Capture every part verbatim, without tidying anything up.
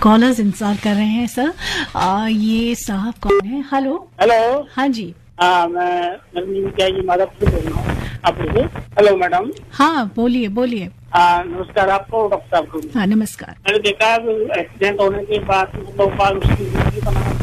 Callers इंतजार कर रहे हैं सर। आ, ये साहब कौन है? Hello hello. हाँ जी। हाँ, मैं क्या ये माधव बोल रहा हूँ। आप बोलिए। Hello madam. हाँ बोलिए बोलिए। हाँ, नमस्कार आपको, डॉक्टर साहब को। हाँ नमस्कार। मैंने देखा एक्सीडेंट होने के बाद लोग बार उसकी वीडियो बनाना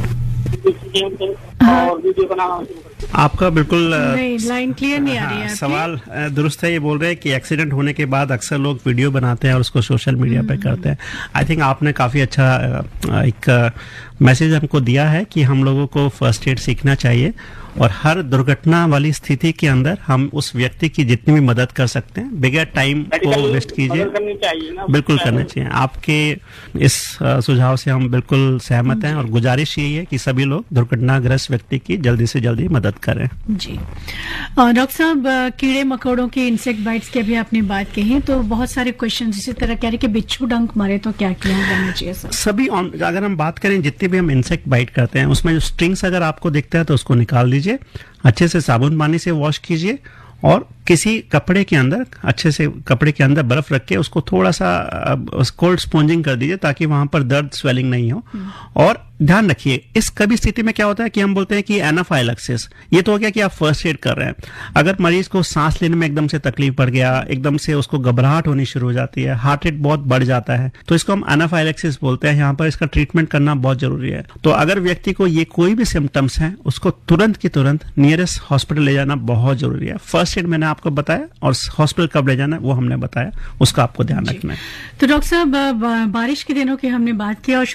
और वीडियो बनाना। आपका बिल्कुल नहीं, लाइन क्लियर नहीं आ रही है। सवाल दुरुस्त है। ये बोल रहे हैं कि एक्सीडेंट होने के बाद अक्सर लोग वीडियो बनाते हैं और उसको सोशल मीडिया पे करते हैं। आई थिंक आपने काफ़ी अच्छा एक मैसेज हमको दिया है कि हम लोगों को फर्स्ट एड सीखना चाहिए और हर दुर्घटना वाली स्थिति के अंदर हम उस व्यक्ति की जितनी भी मदद कर सकते हैं बगैर टाइम को वेस्ट कीजिए, बिल्कुल करना चाहिए। आपके इस सुझाव से हम बिल्कुल सहमत हैं और गुजारिश यही है कि सभी लोग दुर्घटनाग्रस्त व्यक्ति की जल्दी से जल्दी मदद करें। जी डॉक्टर साहब, कीड़े मकोड़ों के इंसेक्ट बाइट्स की अभी आपने बात कही, तो बहुत सारे क्वेश्चन इसी तरह कह रहे कि बिच्छू डंक मारे तो क्या किया जाना चाहिए सर? सभी अगर हम बात करें जितने भी हम इंसेक्ट बाइट करते हैं उसमें जो स्ट्रिंग्स अगर आपको दिखता है तो उसको निकाल दीजिए, अच्छे से साबुन पानी से वॉश कीजिए और किसी कपड़े के अंदर अच्छे से कपड़े के अंदर बर्फ रख के उसको थोड़ा सा कोल्ड स्पॉन्जिंग कर दीजिए ताकि वहां पर दर्द स्वेलिंग नहीं हो। और ध्यान रखिए, इस कभी स्थिति में क्या होता है कि हम बोलते हैं कि एनाफाइलैक्सिस, ये तो हो गया कि आप फर्स्ट एड कर रहे हैं। अगर मरीज को सांस लेने में एकदम से तकलीफ पड़ गया, एकदम से उसको घबराहट होनी शुरू हो जाती है, हार्ट रेट बहुत बढ़ जाता है, तो इसको हम एनाफाइलैक्सिस बोलते हैं। यहाँ पर इसका ट्रीटमेंट करना बहुत जरूरी है। तो अगर व्यक्ति को ये कोई भी सिम्टम्स हैं उसको तुरंत की तुरंत नियरेस्ट हॉस्पिटल ले जाना बहुत जरूरी है। फर्स्ट एड मैंने आपको बताया और हॉस्पिटल कब ले जाना है वो हमने बताया, उसका आपको ध्यान रखना है। तो डॉक्टर साहब, बारिश के दिनों की हमने बात की और